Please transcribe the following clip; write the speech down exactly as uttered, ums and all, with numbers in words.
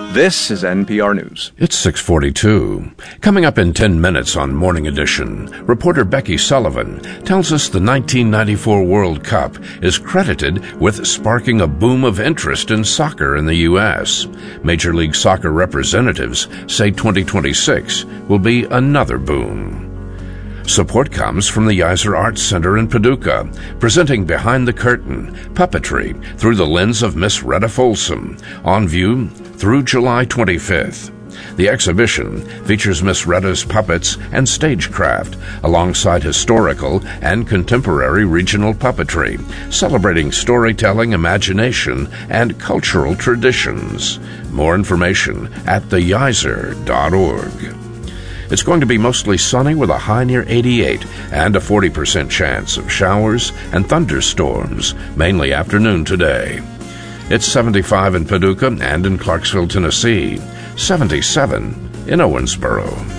This is N P R News. It's six forty-two. Coming up in ten minutes on Morning Edition, reporter Becky Sullivan tells us the nineteen ninety-four World Cup is credited with sparking a boom of interest in soccer in the U S. Major League Soccer representatives say twenty twenty-six will be another boom. Support comes from the Yser Arts Center in Paducah, presenting Behind the Curtain, Puppetry Through the Lens of Miss Retta Folsom, on view through July twenty-fifth. The exhibition features Miss Retta's puppets and stagecraft, alongside historical and contemporary regional puppetry, celebrating storytelling, imagination, and cultural traditions. More information at the yser dot org. It's going to be mostly sunny with a high near eighty-eight and a forty percent chance of showers and thunderstorms, mainly afternoon today. It's seventy-five in Paducah and in Clarksville, Tennessee, seventy-seven in Owensboro.